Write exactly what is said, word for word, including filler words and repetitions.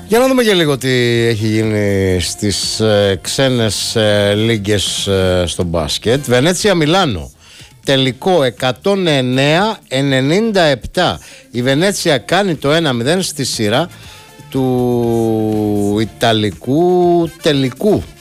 Για να δούμε και λίγο τι έχει γίνει στις ε, ξένες ε, λίγκες ε, στο μπάσκετ. Βενέτσια Μιλάνο, τελικό εκατόν εννέα ενενήντα επτά. Η Βενέτσια κάνει το ένα μηδέν στη σειρά του Ιταλικού τελικού